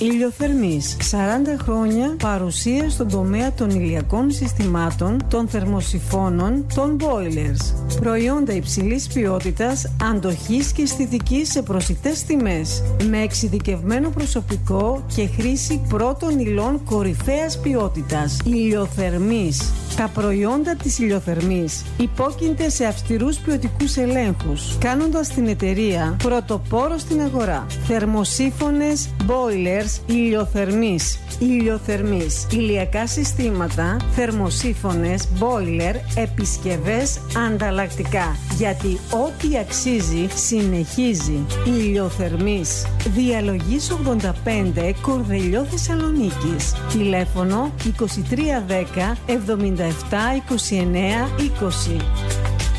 Ηλιοθερμής. 40 χρόνια παρουσία στον τομέα των ηλιακών συστημάτων, των θερμοσυφώνων, των boilers. Προϊόντα υψηλής ποιότητας, αντοχής και αισθητικής σε προσιτές τιμές. Με εξειδικευμένο προσωπικό και χρήση πρώτων υλών κορυφαίας ποιότητας. Ηλιοθερμής. Τα προϊόντα της Ηλιοθερμής υπόκεινται σε αυστηρούς ποιοτικούς ελέγχους, κάνοντας την εταιρεία πρωτοπόρο στην αγορά. Θερμοσύφωνες, boilers, Ηλιοθερμής. Ηλιοθερμής. Ηλιακά συστήματα, θερμοσύφωνες, boiler, επισκευές, ανταλλακτικά. Γιατί ό,τι αξίζει συνεχίζει. Ηλιοθερμής. Διαλογής 85, Κορδελιό, Θεσσαλονίκης. Τηλέφωνο 2310 77 29 20.